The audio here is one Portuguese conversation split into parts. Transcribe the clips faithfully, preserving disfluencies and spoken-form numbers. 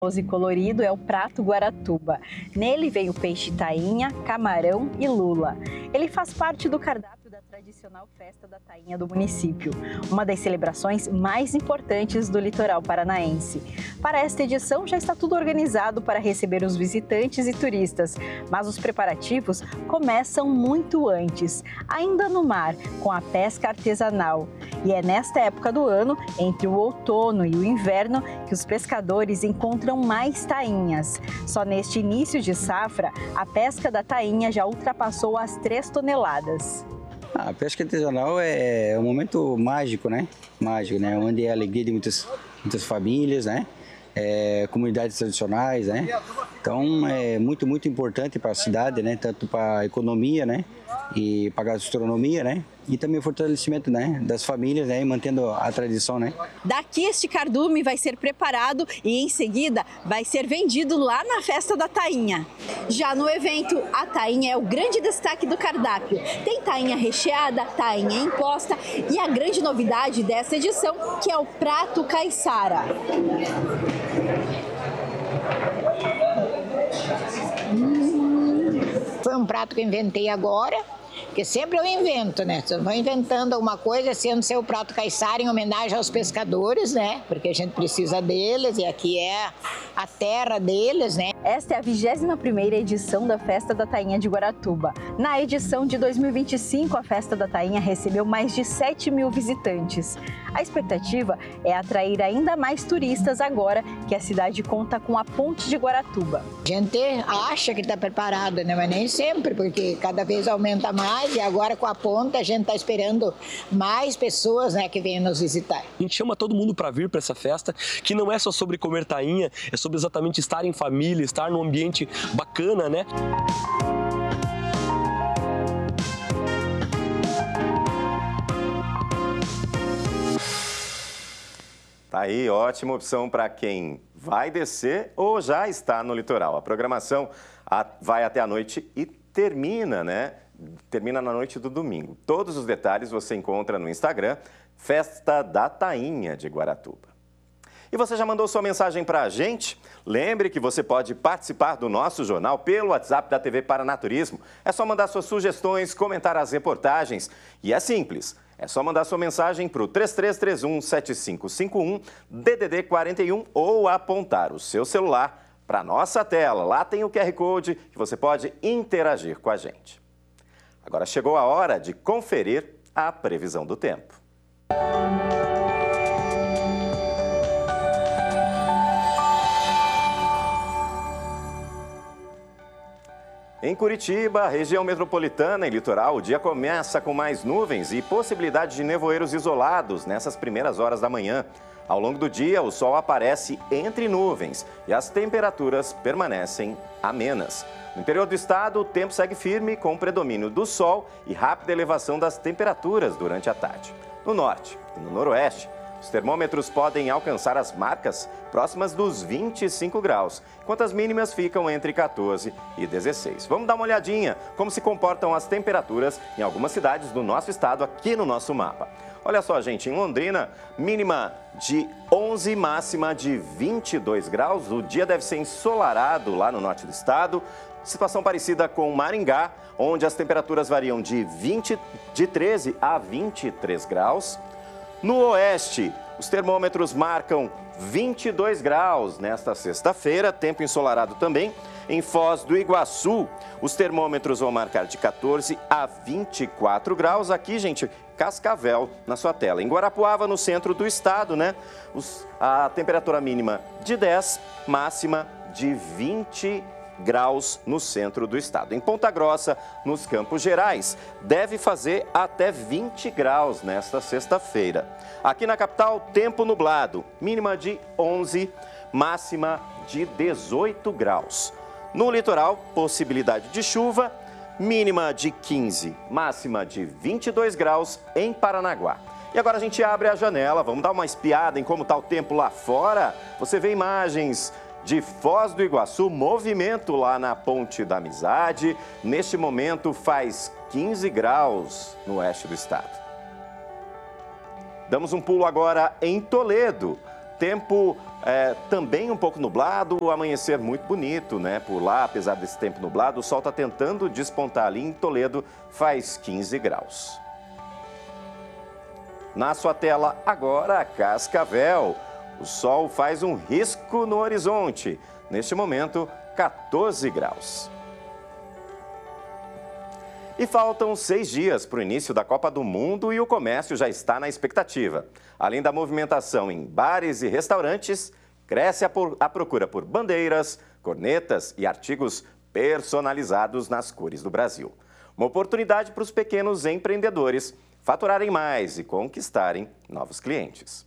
E colorido é o prato Guaratuba. Nele vem o peixe tainha, camarão e lula. Ele faz parte do cardápio da tradicional festa da tainha do município, uma das celebrações mais importantes do litoral paranaense. Para esta edição já está tudo organizado para receber os visitantes e turistas, mas os preparativos começam muito antes, ainda no mar, com a pesca artesanal. E é nesta época do ano, entre o outono e o inverno, que os pescadores encontram mais tainhas. Só neste início de safra, a pesca da tainha já ultrapassou as três toneladas. A pesca artesanal é um momento mágico, né? Mágico, né? Onde é a alegria de muitas, muitas famílias, né? É, comunidades tradicionais, né? Então é muito, muito importante para a cidade, né? Tanto para a economia, né? E para a gastronomia, né? E também o fortalecimento, né? Das famílias, né? Mantendo a tradição, né? Daqui este cardume vai ser preparado e em seguida vai ser vendido lá na festa da tainha. Já no evento, a tainha é o grande destaque do cardápio. Tem tainha recheada, tainha imposta e a grande novidade dessa edição, que é o prato caiçara. Foi um prato que eu inventei agora, porque sempre eu invento, né? Eu vou inventando alguma coisa, sendo ser o prato caiçara em homenagem aos pescadores, né? Porque a gente precisa deles e aqui é a terra deles, né? Esta é a vigésima primeira edição da Festa da Tainha de Guaratuba. Na edição de dois mil e vinte e cinco, a Festa da Tainha recebeu mais de sete mil visitantes. A expectativa é atrair ainda mais turistas agora que a cidade conta com a Ponte de Guaratuba. A gente acha que está preparado, né? Mas nem sempre, porque cada vez aumenta mais e agora com a ponte a gente está esperando mais pessoas, né, que venham nos visitar. A gente chama todo mundo para vir para essa festa, que não é só sobre comer tainha, é sobre exatamente estar em família, estar num ambiente bacana, né? Tá aí, ótima opção para quem vai descer ou já está no litoral. A programação vai até a noite e termina, né? Termina na noite do domingo. Todos os detalhes você encontra no Instagram, Festa da Tainha de Guaratuba. E você já mandou sua mensagem para a gente? Lembre que você pode participar do nosso jornal pelo WhatsApp da T V Paranaturismo. É só mandar suas sugestões, comentar as reportagens. E é simples, é só mandar sua mensagem para o três três três um, sete cinco cinco um, D D D quarenta e um ou apontar o seu celular para a nossa tela. Lá tem o Q R Code que você pode interagir com a gente. Agora chegou a hora de conferir a previsão do tempo. Em Curitiba, região metropolitana e litoral, o dia começa com mais nuvens e possibilidade de nevoeiros isolados nessas primeiras horas da manhã. Ao longo do dia, o sol aparece entre nuvens e as temperaturas permanecem amenas. No interior do estado, o tempo segue firme com o predomínio do sol e rápida elevação das temperaturas durante a tarde. No norte e no noroeste, os termômetros podem alcançar as marcas próximas dos vinte e cinco graus, enquanto as mínimas ficam entre quatorze e dezesseis. Vamos dar uma olhadinha como se comportam as temperaturas em algumas cidades do nosso estado aqui no nosso mapa. Olha só, gente, em Londrina, mínima de onze, máxima de vinte e dois graus. O dia deve ser ensolarado lá no norte do estado. Situação parecida com Maringá, onde as temperaturas variam de, vinte, de treze a vinte e três graus. No oeste, os termômetros marcam vinte e dois graus nesta sexta-feira, tempo ensolarado também. Em Foz do Iguaçu, os termômetros vão marcar de quatorze a vinte e quatro graus. Aqui, gente, Cascavel na sua tela. Em Guarapuava, no centro do estado, né? Os, a temperatura mínima de dez, máxima de vinte graus no centro do estado. Em Ponta Grossa, nos Campos Gerais, deve fazer até vinte graus nesta sexta-feira. Aqui na capital, tempo nublado, mínima de onze, máxima de dezoito graus. No litoral, possibilidade de chuva, mínima de quinze, máxima de vinte e dois graus em Paranaguá. E agora a gente abre a janela, vamos dar uma espiada em como está o tempo lá fora. Você vê imagens de Foz do Iguaçu, movimento lá na Ponte da Amizade. Neste momento faz quinze graus no oeste do estado. Damos um pulo agora em Toledo. tempo é, também um pouco nublado, o amanhecer muito bonito, né? Por lá, apesar desse tempo nublado, o sol está tentando despontar ali em Toledo, faz quinze graus. Na sua tela agora, Cascavel. O sol faz um risco no horizonte. Neste momento, quatorze graus. E faltam seis dias para o início da Copa do Mundo e o comércio já está na expectativa. Além da movimentação em bares e restaurantes, cresce a, por, a procura por bandeiras, cornetas e artigos personalizados nas cores do Brasil. Uma oportunidade para os pequenos empreendedores faturarem mais e conquistarem novos clientes.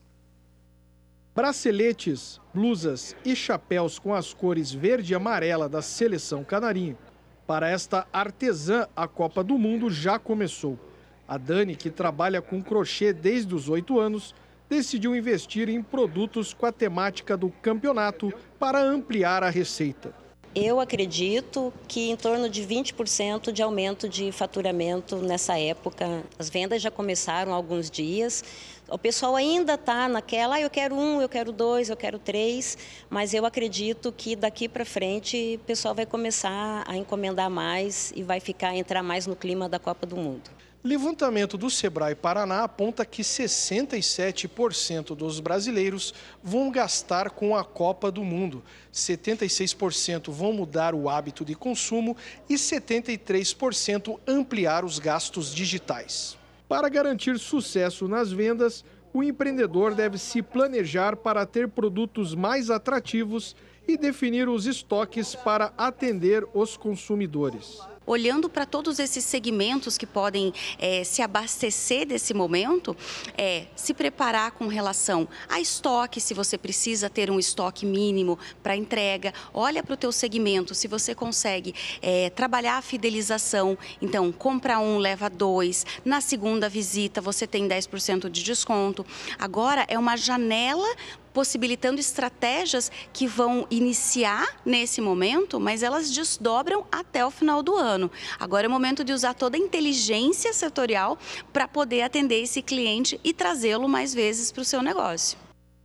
Braceletes, blusas e chapéus com as cores verde e amarela da seleção canarinho. Para esta artesã, a Copa do Mundo já começou. A Dani, que trabalha com crochê desde os oito anos, decidiu investir em produtos com a temática do campeonato para ampliar a receita. Eu acredito que em torno de vinte por cento de aumento de faturamento nessa época. As vendas já começaram há alguns dias. O pessoal ainda está naquela, ah, eu quero um, eu quero dois, eu quero três, mas eu acredito que daqui para frente o pessoal vai começar a encomendar mais e vai ficar entrar mais no clima da Copa do Mundo. Levantamento do Sebrae Paraná aponta que sessenta e sete por cento dos brasileiros vão gastar com a Copa do Mundo, setenta e seis por cento vão mudar o hábito de consumo e setenta e três por cento ampliar os gastos digitais. Para garantir sucesso nas vendas, o empreendedor deve se planejar para ter produtos mais atrativos e definir os estoques para atender os consumidores. Olhando para todos esses segmentos que podem é, se abastecer desse momento, é se preparar com relação a estoque, se você precisa ter um estoque mínimo para entrega. Olha para o teu segmento, se você consegue é, trabalhar a fidelização, então compra um, leva dois, na segunda visita você tem dez por cento de desconto. Agora é uma janela possibilitando estratégias que vão iniciar nesse momento, mas elas desdobram até o final do ano. Agora é o momento de usar toda a inteligência setorial para poder atender esse cliente e trazê-lo mais vezes para o seu negócio.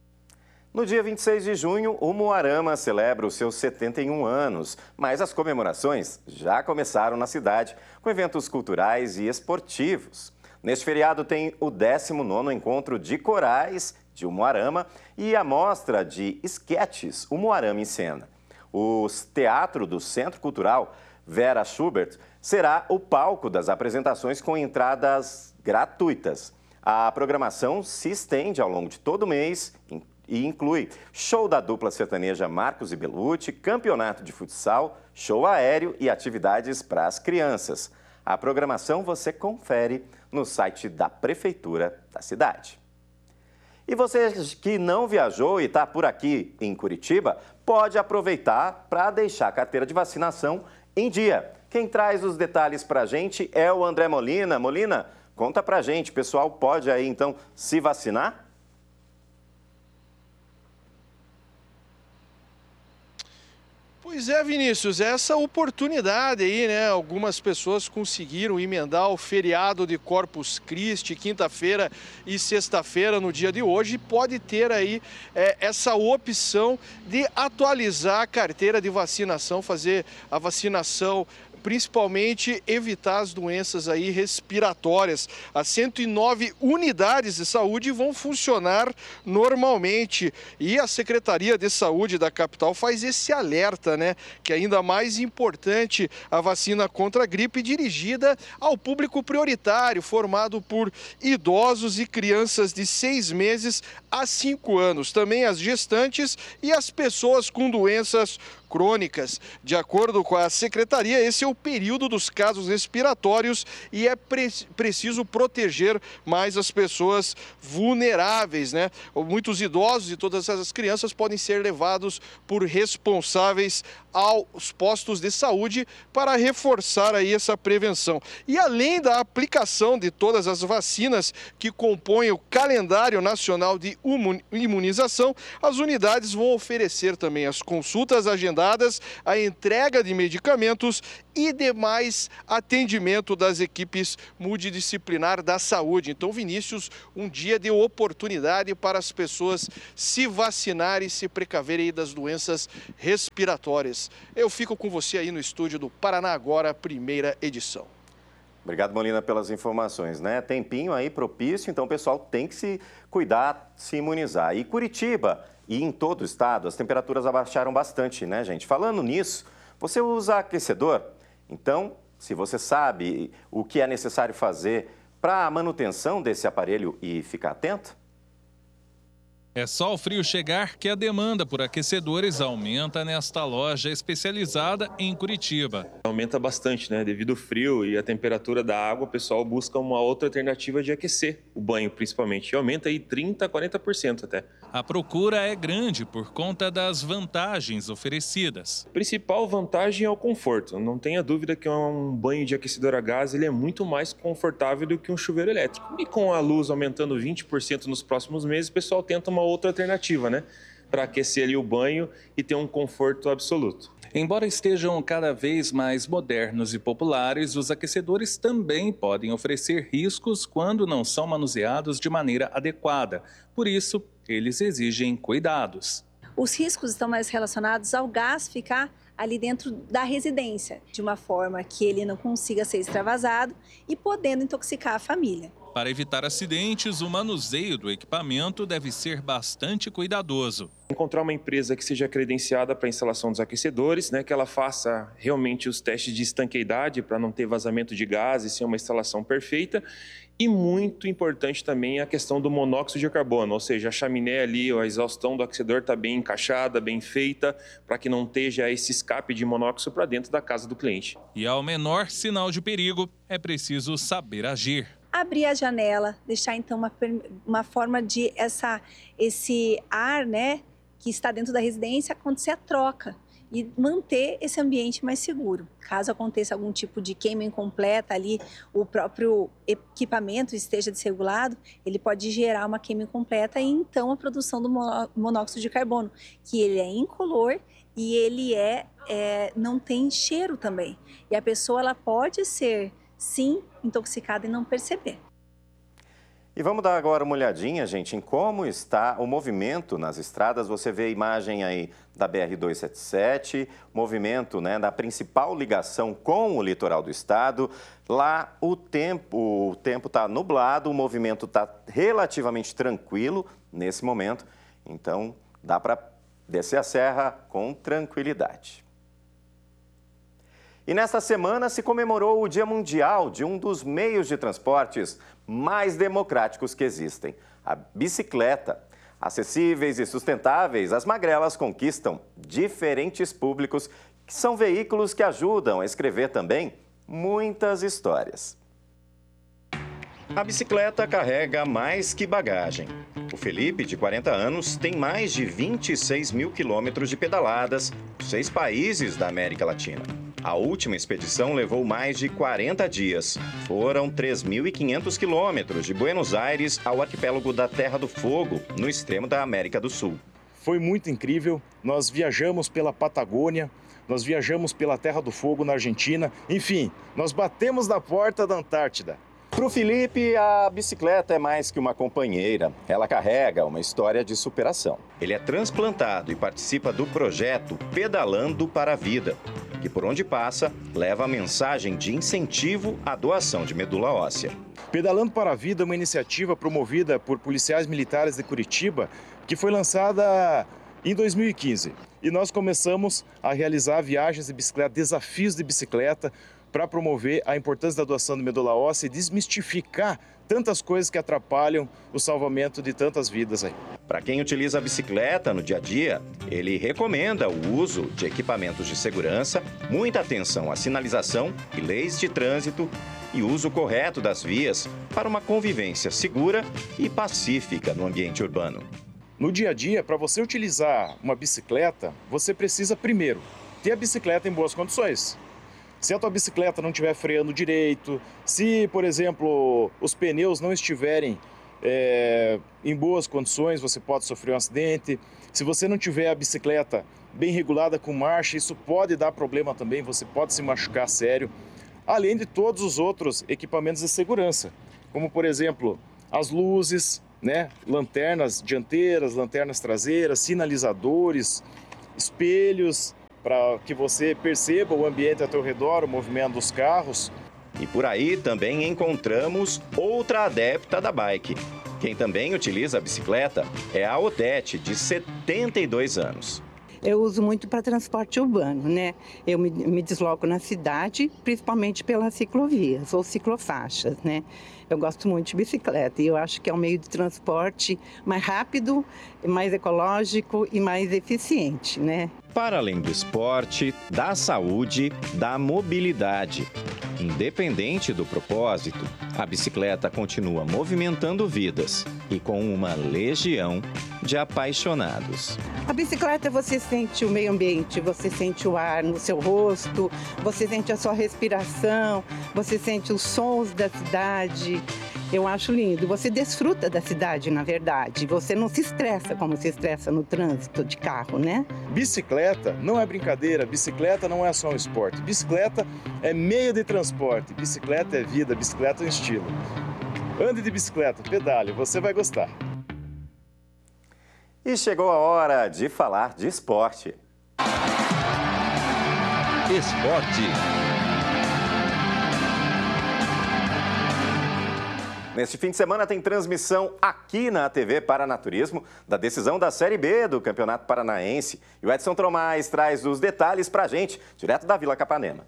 No dia vinte e seis de junho, o Umuarama celebra os seus setenta e um anos, mas as comemorações já começaram na cidade, com eventos culturais e esportivos. Neste feriado tem o décimo nono Encontro de Corais de Umuarama e a mostra de esquetes Umuarama em Cena. O Teatro do Centro Cultural Vera Schubert será o palco das apresentações com entradas gratuitas. A programação se estende ao longo de todo o mês e inclui show da dupla sertaneja Marcos e Belucci, campeonato de futsal, show aéreo e atividades para as crianças. A programação você confere no site da Prefeitura da cidade. E você que não viajou e está por aqui em Curitiba, pode aproveitar para deixar a carteira de vacinação em dia. Quem traz os detalhes para a gente é o André Molina. Molina, conta para a gente, o pessoal pode aí então se vacinar? Pois é, Vinícius, essa oportunidade aí, né? Algumas pessoas conseguiram emendar o feriado de Corpus Christi, quinta-feira e sexta-feira no dia de hoje. Pode ter aí é, essa opção de atualizar a carteira de vacinação, fazer a vacinação, principalmente evitar as doenças aí respiratórias. As cento e nove unidades de saúde vão funcionar normalmente e a Secretaria de Saúde da capital faz esse alerta, né, que é ainda mais importante a vacina contra a gripe dirigida ao público prioritário, formado por idosos e crianças de seis meses a cinco anos, também as gestantes e as pessoas com doenças crônicas. De acordo com a secretaria, esse é o período dos casos respiratórios e é pre preciso proteger mais as pessoas vulneráveis, né? Muitos idosos e todas essas crianças podem ser levados por responsáveis aos postos de saúde para reforçar aí essa prevenção. E além da aplicação de todas as vacinas que compõem o calendário nacional de imunização, as unidades vão oferecer também as consultas agendadas recomendadas, a entrega de medicamentos e demais atendimento das equipes multidisciplinar da saúde. Então, Vinícius, um dia de oportunidade para as pessoas se vacinarem e se precaverem aí das doenças respiratórias. Eu fico com você aí no estúdio do Paraná Agora, primeira edição. Obrigado, Molina, pelas informações, né? Tempinho aí propício, então o pessoal tem que se cuidar, se imunizar. E Curitiba e em todo o estado, as temperaturas abaixaram bastante, né, gente? Falando nisso, você usa aquecedor? Então, se você sabe o que é necessário fazer para a manutenção desse aparelho e ficar atento? É só o frio chegar que a demanda por aquecedores aumenta nesta loja especializada em Curitiba. Aumenta bastante, né? Devido ao frio e à temperatura da água, o pessoal busca uma outra alternativa de aquecer o banho, principalmente. E aumenta aí trinta por cento, quarenta por cento até. A procura é grande por conta das vantagens oferecidas. A principal vantagem é o conforto. Não tenha dúvida que um banho de aquecedor a gás ele é muito mais confortável do que um chuveiro elétrico. E com a luz aumentando vinte por cento nos próximos meses, o pessoal tenta uma outra alternativa, né? Para aquecer ali o banho e ter um conforto absoluto. Embora estejam cada vez mais modernos e populares, os aquecedores também podem oferecer riscos quando não são manuseados de maneira adequada. Por isso, eles exigem cuidados. Os riscos estão mais relacionados ao gás ficar ali dentro da residência, de uma forma que ele não consiga ser extravasado e podendo intoxicar a família. Para evitar acidentes, o manuseio do equipamento deve ser bastante cuidadoso. Encontrar uma empresa que seja credenciada para a instalação dos aquecedores, né, que ela faça realmente os testes de estanqueidade para não ter vazamento de gás e ser uma instalação perfeita. E muito importante também a questão do monóxido de carbono, ou seja, a chaminé ali, a exaustão do aquecedor está bem encaixada, bem feita, para que não esteja esse escape de monóxido para dentro da casa do cliente. E ao menor sinal de perigo, é preciso saber agir. Abrir a janela, deixar então uma, uma forma de essa, esse ar, né, que está dentro da residência acontecer a troca e manter esse ambiente mais seguro. Caso aconteça algum tipo de queima incompleta ali, o próprio equipamento esteja desregulado, ele pode gerar uma queima incompleta e então a produção do monóxido de carbono, que ele é incolor e ele é, é, não tem cheiro também. E a pessoa ela pode ser sim, intoxicada e não perceber. E vamos dar agora uma olhadinha, gente, em como está o movimento nas estradas. Você vê a imagem aí da B R duzentos e setenta e sete, movimento, né, da principal ligação com o litoral do estado. Lá o tempo o tempo está nublado, o movimento está relativamente tranquilo nesse momento. Então, dá para descer a serra com tranquilidade. E nesta semana se comemorou o Dia Mundial de um dos meios de transportes mais democráticos que existem, a bicicleta. Acessíveis e sustentáveis, as magrelas conquistam diferentes públicos, que são veículos que ajudam a escrever também muitas histórias. A bicicleta carrega mais que bagagem. O Felipe, de quarenta anos, tem mais de vinte e seis mil quilômetros de pedaladas por seis países da América Latina. A última expedição levou mais de quarenta dias. Foram três mil e quinhentos quilômetros de Buenos Aires ao arquipélago da Terra do Fogo, no extremo da América do Sul. Foi muito incrível. Nós viajamos pela Patagônia, nós viajamos pela Terra do Fogo na Argentina. Enfim, nós batemos na porta da Antártida. Para o Felipe, a bicicleta é mais que uma companheira. Ela carrega uma história de superação. Ele é transplantado e participa do projeto Pedalando para a Vida, que por onde passa, leva a mensagem de incentivo à doação de medula óssea. Pedalando para a Vida é uma iniciativa promovida por policiais militares de Curitiba, que foi lançada em dois mil e quinze. E nós começamos a realizar viagens de bicicleta, desafios de bicicleta, para promover a importância da doação de medula óssea e desmistificar tantas coisas que atrapalham o salvamento de tantas vidas aí. Para quem utiliza a bicicleta no dia a dia, ele recomenda o uso de equipamentos de segurança, muita atenção à sinalização e leis de trânsito e uso correto das vias para uma convivência segura e pacífica no ambiente urbano. No dia a dia, para você utilizar uma bicicleta, você precisa primeiro ter a bicicleta em boas condições. Se a tua bicicleta não estiver freando direito, se, por exemplo, os pneus não estiverem é, em boas condições, você pode sofrer um acidente. Se você não tiver a bicicleta bem regulada com marcha, isso pode dar problema também, você pode se machucar sério. Além de todos os outros equipamentos de segurança, como por exemplo, as luzes, né, lanternas dianteiras, lanternas traseiras, sinalizadores, espelhos, para que você perceba o ambiente ao seu redor, o movimento dos carros. E por aí também encontramos outra adepta da bike. Quem também utiliza a bicicleta é a Odete, de setenta e dois anos. Eu uso muito para transporte urbano, né? Eu me, me desloco na cidade, principalmente pelas ciclovias ou ciclofaixas, né? Eu gosto muito de bicicleta e eu acho que é um meio de transporte mais rápido, mais ecológico e mais eficiente, né? Para além do esporte, da saúde, da mobilidade. Independente do propósito, a bicicleta continua movimentando vidas e com uma legião de apaixonados. A bicicleta, você sente o meio ambiente, você sente o ar no seu rosto, você sente a sua respiração, você sente os sons da cidade. Eu acho lindo. Você desfruta da cidade, na verdade. Você não se estressa como se estressa no trânsito de carro, né? Bicicleta não é brincadeira, bicicleta não é só um esporte. Bicicleta é meio de transporte, bicicleta é vida, bicicleta é um estilo. Ande de bicicleta, pedale, você vai gostar. E chegou a hora de falar de esporte. Esporte. Neste fim de semana tem transmissão aqui na T V Paranaturismo da decisão da Série B do Campeonato Paranaense. E o Edson Tromais traz os detalhes pra gente, direto da Vila Capanema.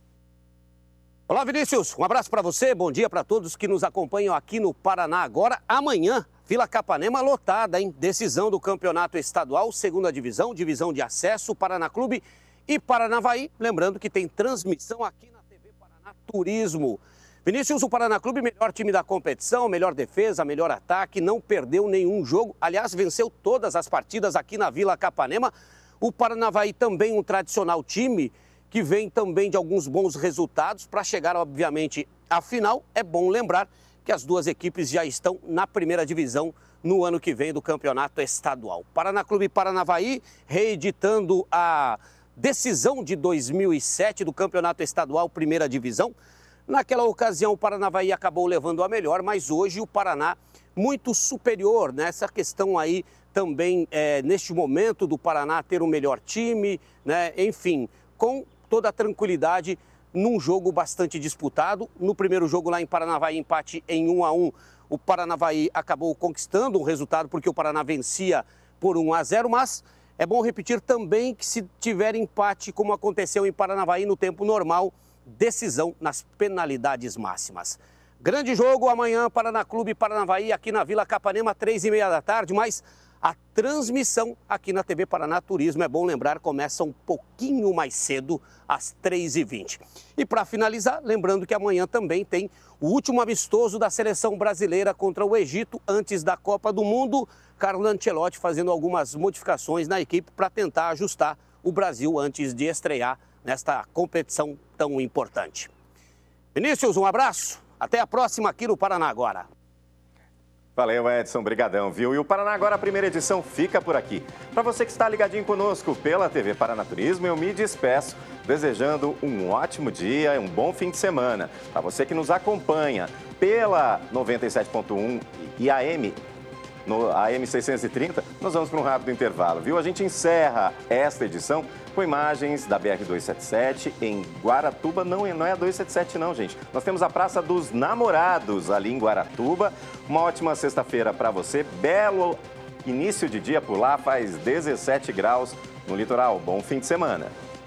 Olá, Vinícius. Um abraço para você. Bom dia para todos que nos acompanham aqui no Paraná. Agora, amanhã, Vila Capanema lotada, hein? Decisão do Campeonato Estadual, segunda divisão, divisão de acesso, Paraná Clube e Paranavaí. Lembrando que tem transmissão aqui na T V Paranaturismo. Vinícius, o Paraná Clube, melhor time da competição, melhor defesa, melhor ataque, não perdeu nenhum jogo. Aliás, venceu todas as partidas aqui na Vila Capanema. O Paranavaí também um tradicional time que vem também de alguns bons resultados para chegar, obviamente, à final. É bom lembrar que as duas equipes já estão na primeira divisão no ano que vem do Campeonato Estadual. Paraná Clube e Paranavaí reeditando a decisão de dois mil e sete do Campeonato Estadual Primeira Divisão. Naquela ocasião, o Paranavaí acabou levando a melhor, mas hoje o Paraná muito superior nessa questão aí também, é, neste momento do Paraná ter o melhor time, né? Enfim, com toda a tranquilidade num jogo bastante disputado. No primeiro jogo lá em Paranavaí, empate em um a um, o Paranavaí acabou conquistando um resultado porque o Paraná vencia por um a zero, mas é bom repetir também que se tiver empate, como aconteceu em Paranavaí no tempo normal, decisão nas penalidades máximas. Grande jogo amanhã, Paraná Clube e Paranavaí, aqui na Vila Capanema, três e meia da tarde, mas a transmissão aqui na T V Paraná Turismo, é bom lembrar, começa um pouquinho mais cedo, às três e vinte. E para finalizar, lembrando que amanhã também tem o último amistoso da seleção brasileira contra o Egito, antes da Copa do Mundo. Carlo Ancelotti fazendo algumas modificações na equipe para tentar ajustar o Brasil antes de estrear nesta competição tão importante. Vinícius, um abraço. Até a próxima aqui no Paraná Agora. Valeu, Edson. Brigadão, viu? E o Paraná Agora, a primeira edição, fica por aqui. Para você que está ligadinho conosco pela T V Paranaturismo, eu me despeço desejando um ótimo dia, um bom fim de semana. Para você que nos acompanha pela noventa e sete ponto um e A M, no A M seiscentos e trinta, nós vamos para um rápido intervalo, viu? A gente encerra esta edição com imagens da B R duzentos e setenta e sete em Guaratuba. Não, não é a duzentos e setenta e sete não, gente. Nós temos a Praça dos Namorados ali em Guaratuba. Uma ótima sexta-feira para você. Belo início de dia por lá, faz dezessete graus no litoral. Bom fim de semana.